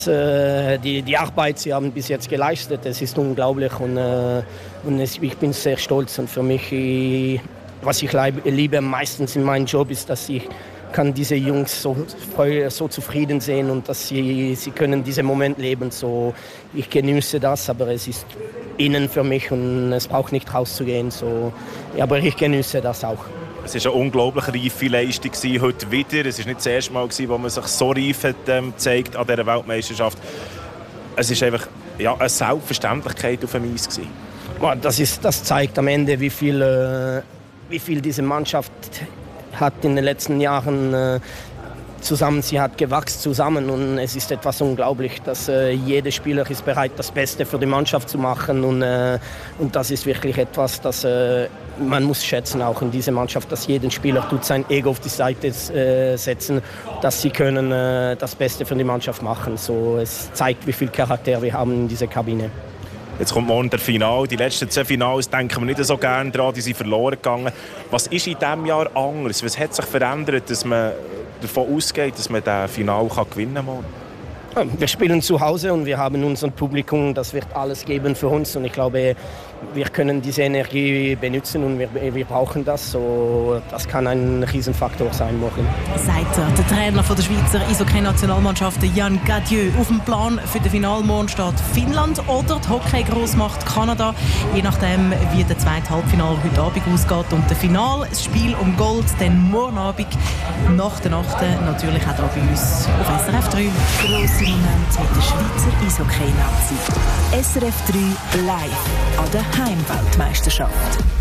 Die Arbeit, sie haben bis jetzt geleistet, es ist unglaublich und ich bin sehr stolz. Und für mich, was ich liebe meistens in meinem Job, ist, dass ich kann diese Jungs so zufrieden sehen und dass sie können diesen Moment leben. So, ich genieße das, aber es ist innen für mich und es braucht nicht rauszugehen. So, aber ich genieße das auch. Es war eine unglaublich reife Leistung heute wieder. Es war nicht das erste Mal, wo man sich so reif hat, zeigt an dieser Weltmeisterschaft. Es war einfach eine Selbstverständlichkeit auf dem Eis gewesen. Das zeigt am Ende, wie viel diese Mannschaft hat in den letzten Jahren sie hat gewachsen zusammen und es ist etwas unglaublich, dass jeder Spieler ist bereit, das Beste für die Mannschaft zu machen und das ist wirklich etwas, das man muss schätzen auch in dieser Mannschaft, dass jeder Spieler tut sein Ego auf die Seite setzen, dass sie können das Beste für die Mannschaft machen. So, es zeigt, wie viel Charakter wir haben in dieser Kabine. Jetzt kommt morgen der Final. Die letzten 2 Finals denken wir nicht so gerne dran, die sind verloren gegangen. Was ist in diesem Jahr anders? Was hat sich verändert, dass man davon ausgeht, dass man das Final gewinnen kann? Wir spielen zu Hause und wir haben unser Publikum, das wird alles geben für uns und ich glaube, wir können diese Energie benutzen und wir brauchen das. So, das kann ein Riesenfaktor sein morgen. Sagt der Trainer von der Schweizer Eishockey-Nationalmannschaft Yann Gadieu. Auf dem Plan für den Finalmorgen steht Finnland oder die Hockey-Grossmacht Kanada. Je nachdem, wie der zweite Halbfinale heute Abend ausgeht. Und das Finale, das Spiel um Gold, dann morgen Abend nach der Nacht natürlich auch hier bei uns auf SRF 3. Grosse Momente mit der Schweizer Eishockey-Nazi. SRF 3 live an der Heimweltmeisterschaft.